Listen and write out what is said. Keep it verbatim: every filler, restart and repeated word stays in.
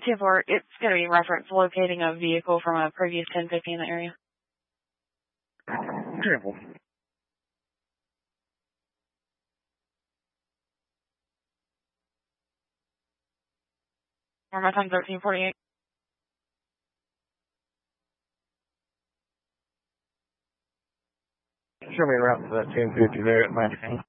ten four, it's going to be reference locating a vehicle from a previous ten fifty in the area. Careful. Or my time thirteen forty-eight. Show me a route to that ten fifty there at Manhattan.